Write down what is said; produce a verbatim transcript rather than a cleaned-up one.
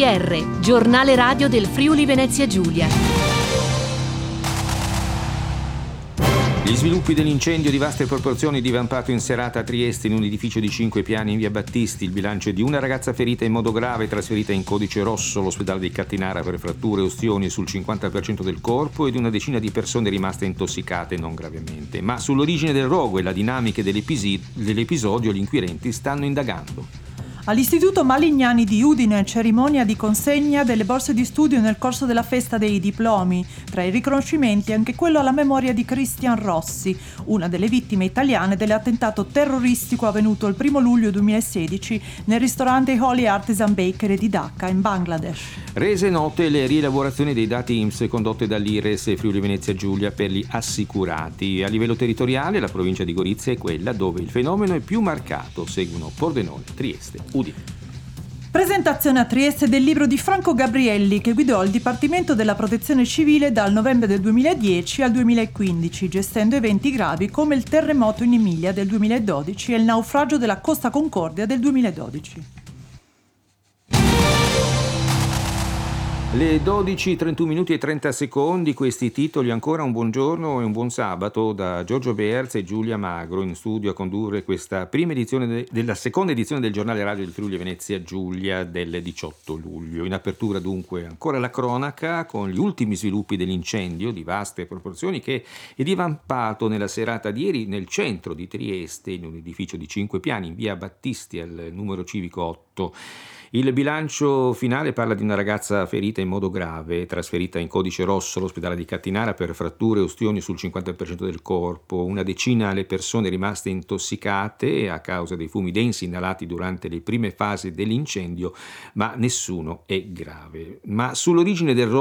R, giornale radio del Friuli Venezia Giulia. Gli sviluppi dell'incendio di vaste proporzioni divampato in serata a Trieste in un edificio di cinque piani in via Battisti. Il bilancio è di una ragazza ferita in modo grave, trasferita in codice rosso all'ospedale di Cattinara per fratture e ustioni sul cinquanta per cento del corpo, e di una decina di persone rimaste intossicate non gravemente. Ma sull'origine del rogo e la dinamica dell'episodio gli inquirenti stanno indagando. All'Istituto Malignani di Udine, cerimonia di consegna delle borse di studio nel corso della festa dei diplomi. Tra i riconoscimenti anche quello alla memoria di Christian Rossi, una delle vittime italiane dell'attentato terroristico avvenuto il primo luglio duemilasedici nel ristorante Holy Artisan Bakery di Dhaka, in Bangladesh. Rese note le rielaborazioni dei dati I N P S condotte dall'Ires e Friuli Venezia Giulia per gli assicurati. A livello territoriale la provincia di Gorizia è quella dove il fenomeno è più marcato, seguono Pordenone, Trieste, Udine. Presentazione a Trieste del libro di Franco Gabrielli, che guidò il Dipartimento della Protezione Civile dal novembre del duemiladieci al duemilaquindici, gestendo eventi gravi come il terremoto in Emilia del duemiladodici e il naufragio della Costa Concordia del duemiladodici. Le dodici, trentuno minuti e trenta secondi, questi titoli ancora. Un buongiorno e un buon sabato da Giorgio Beerza e Giulia Magro in studio a condurre questa prima edizione de- della seconda edizione del giornale radio del Friuli Venezia Giulia del diciotto luglio. In apertura dunque ancora la cronaca con gli ultimi sviluppi dell'incendio di vaste proporzioni che è divampato nella serata di ieri nel centro di Trieste in un edificio di cinque piani in via Battisti al numero civico otto. Il bilancio finale parla di una ragazza ferita in modo grave, trasferita in codice rosso all'ospedale di Cattinara per fratture e ustioni sul cinquanta per cento del corpo, una decina le persone rimaste intossicate a causa dei fumi densi inalati durante le prime fasi dell'incendio, ma nessuno è grave. Ma sull'origine del